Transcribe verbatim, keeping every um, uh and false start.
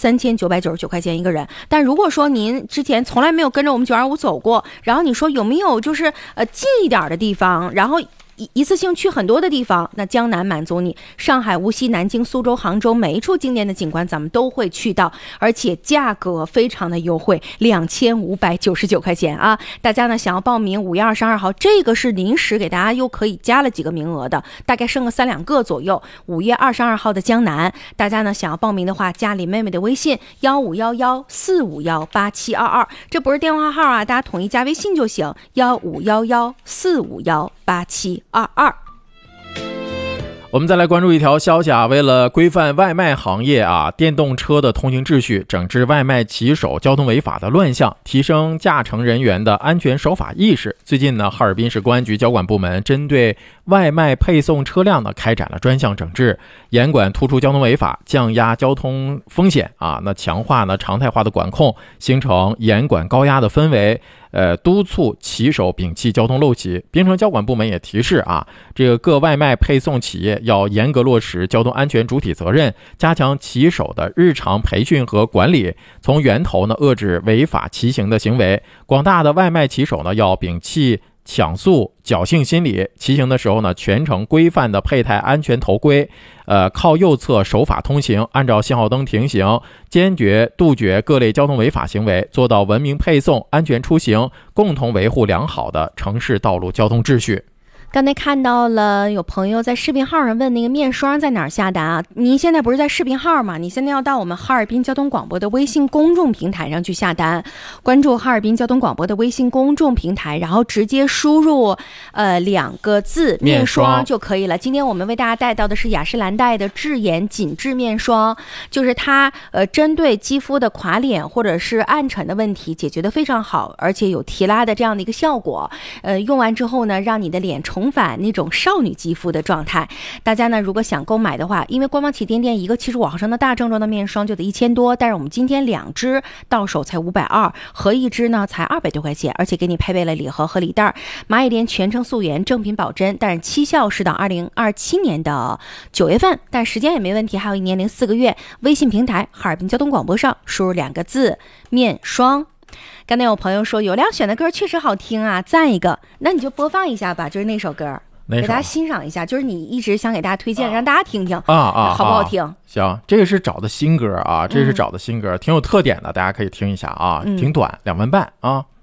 三千九百九十九块钱一个人。但如果说您之前从来没有跟着我们九二五走过，然后你说有没有就是呃近一点的地方，然后一一次性去很多的地方，那江南满足你，上海、无锡、南京、苏州、杭州，每一处经典的景观咱们都会去到，而且价格非常的优惠，两千五百九十九块钱啊！大家呢想要报名五月二十二号，这个是临时给大家又可以加了几个名额的，大概剩个三两个左右。五月二十二号的江南，大家呢想要报名的话，加李妹妹的微信幺五幺幺四五幺八七二二，这不是电话号啊，大家统一加微信就行，幺五幺幺四五幺八七二二。 我们再来关注一条消息啊，为了规范外卖行业啊，电动车的通行秩序，整治外卖骑手交通违法的乱象，提升驾乘人员的安全守法意识。最近呢，哈尔滨市公安局交管部门针对外卖配送车辆呢，开展了专项整治，严管突出交通违法，降压交通风险啊，那强化呢常态化的管控，形成严管高压的氛围。呃，督促骑手摒弃交通陋习。滨城交管部门也提示啊，这个各外卖配送企业要严格落实交通安全主体责任，加强骑手的日常培训和管理，从源头呢遏制违法骑行的行为。广大的外卖骑手呢要摒弃抢速侥幸心理，骑行的时候呢全程规范的佩戴安全头盔，呃，靠右侧守法通行，按照信号灯停行，坚决杜绝各类交通违法行为，做到文明配送、安全出行，共同维护良好的城市道路交通秩序。 刚才看到了有朋友在视频号上问那个面霜在哪儿下单啊？您现在不是在视频号吗？你现在要到我们哈尔滨交通广播的微信公众平台上去下单，关注哈尔滨交通广播的微信公众平台，然后直接输入呃两个字面霜就可以了。今天我们为大家带到的是雅诗兰黛的智妍紧致面霜，就是它呃针对肌肤的垮脸或者是暗沉的问题解决的非常好，而且有提拉的这样的一个效果。呃，用完之后呢，让你的脸重返那种少女肌肤的状态。大家呢如果想购买的话，因为官方旗舰店一个七十五毫升的大正装的面霜就得一千多，但是我们今天两支到手才五百二，合一支呢才二百多块钱，而且给你配备了礼盒和礼袋。蚂蚁莲全程素颜正品保真，但是期效是到二零二七年的九月份，但时间也没问题，还有一年零四个月。微信平台哈尔滨交通广播上输入两个字面霜。刚才有朋友说有亮选的歌确实好听啊，赞一个，那你就播放一下吧，就是那首歌，给大家欣赏一下，就是你一直想给大家推荐，啊、让大家听听啊啊， 好不好听？ 啊、行，这个是找的新歌啊，这是找的新歌，嗯、挺有特点的，大家可以听一下啊，嗯、挺短，两分半啊。